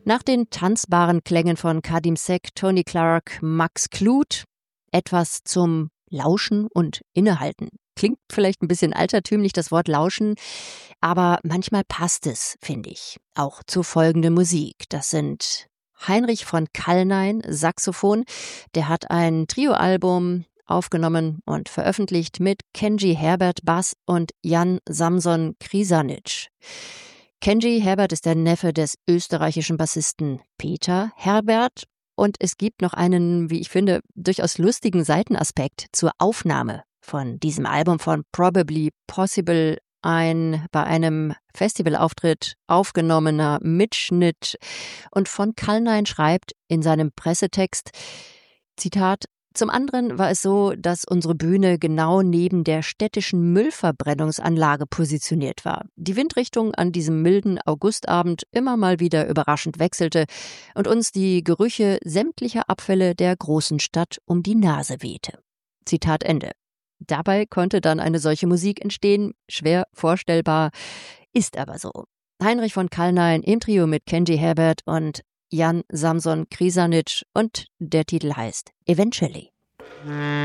Nach den tanzbaren Klängen von Kadim Sek, Tony Clark, Max Kluth etwas zum Lauschen und Innehalten. Klingt vielleicht ein bisschen altertümlich, das Wort Lauschen, aber manchmal passt es, finde ich, auch zu folgender Musik. Das sind Heinrich von Kallnein, Saxophon. Der hat ein Trioalbum aufgenommen und veröffentlicht mit Kenji Herbert Bass und Jan Samson Križanić. Kenji Herbert ist der Neffe des österreichischen Bassisten Peter Herbert. Und es gibt noch einen, wie ich finde, durchaus lustigen Seitenaspekt zur Aufnahme von diesem Album von Probably Possible, ein bei einem Festivalauftritt aufgenommener Mitschnitt. Und von Kallnein schreibt in seinem Pressetext, Zitat, zum anderen war es so, dass unsere Bühne genau neben der städtischen Müllverbrennungsanlage positioniert war. Die Windrichtung an diesem milden Augustabend immer mal wieder überraschend wechselte und uns die Gerüche sämtlicher Abfälle der großen Stadt um die Nase wehte. Zitat Ende. Dabei konnte dann eine solche Musik entstehen, schwer vorstellbar, ist aber so. Heinrich von Kallnein im Trio mit Kenji Herbert und Jan Samson Križanić und der Titel heißt Eventually.